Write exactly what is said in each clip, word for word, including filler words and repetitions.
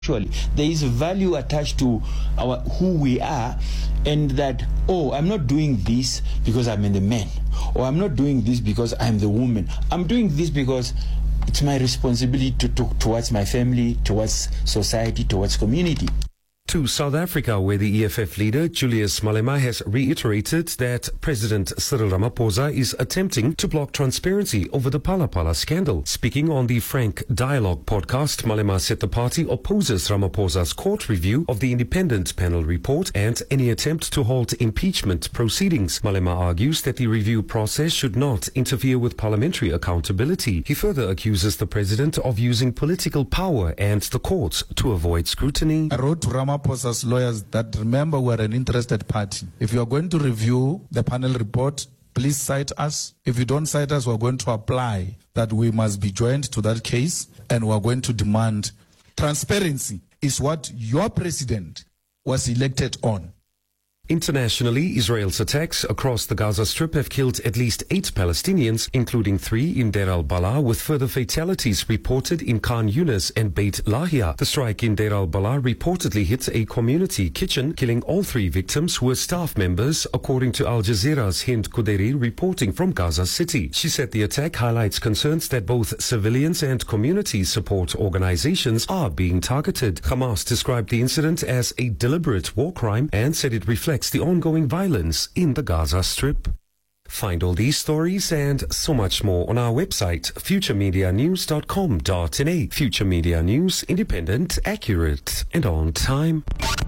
There is value attached to our who we are, and that, oh, I'm not doing this because I'm the man, or I'm not doing this because I'm the woman. I'm doing this because it's my responsibility to, to, towards my family, towards society, towards community. To South Africa, where the E F F leader Julius Malema has reiterated that President Cyril Ramaphosa is attempting to block transparency over the Phala Phala scandal. Speaking on the Frank Dialogue podcast, Malema said the party opposes Ramaphosa's court review of the independent panel report and any attempt to halt impeachment proceedings. Malema argues that the review process should not interfere with parliamentary accountability. He further accuses the president of using political power and the courts to avoid scrutiny. I wrote to Ramaphosa's lawyers that, remember, we're an interested party. If you are going to review the panel report, please cite us. If you don't cite us, we're going to apply that we must be joined to that case, and we're going to demand transparency is what your president was elected on. Internationally, Israel's attacks across the Gaza Strip have killed at least eight Palestinians, including three in Deir al-Balah, with further fatalities reported in Khan Yunis and Beit Lahia. The strike in Deir al-Balah reportedly hit a community kitchen, killing all three victims who were staff members, according to Al Jazeera's Hind Kuderi reporting from Gaza City. She said the attack highlights concerns that both civilians and community support organizations are being targeted. Hamas described the incident as a deliberate war crime and said it reflects the ongoing violence in the Gaza Strip. Find all these stories and so much more on our website, future media news dot com dot n a. Future Media News, independent, accurate, and on time.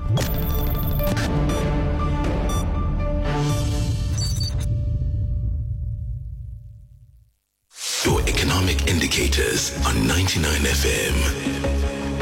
Your economic indicators on ninety-nine F M.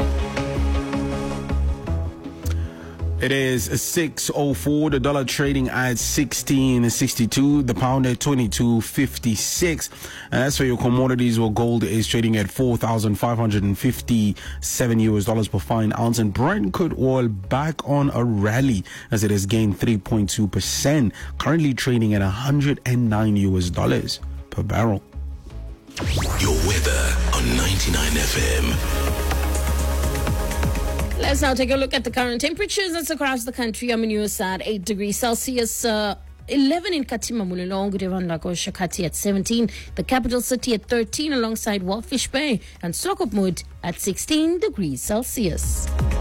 It is six oh four, the dollar trading at sixteen sixty-two, the pound at twenty-two fifty-six. And as for your commodities, well, gold is trading at four thousand five hundred fifty-seven U S dollars per fine ounce, and Brent crude oil back on a rally as it has gained three point two percent, currently trading at one hundred nine U S dollars per barrel. Your weather on ninety-nine F M. Let's now take a look at the current temperatures. That's across the country. I'm in U S at eight degrees Celsius, uh, eleven in Katima Mulilong, Shakati at seventeen, the capital city at thirteen, alongside Walfish Bay, and Swakopmund at sixteen degrees Celsius.